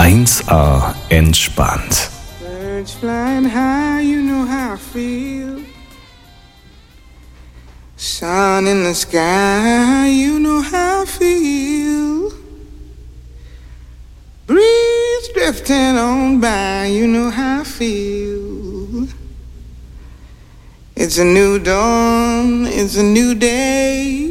1A entspannt. Birds flying high, you know how I feel. Sun in the sky, you know how I feel. Breeze drifting on by, you know how I feel. It's a new dawn, it's a new day.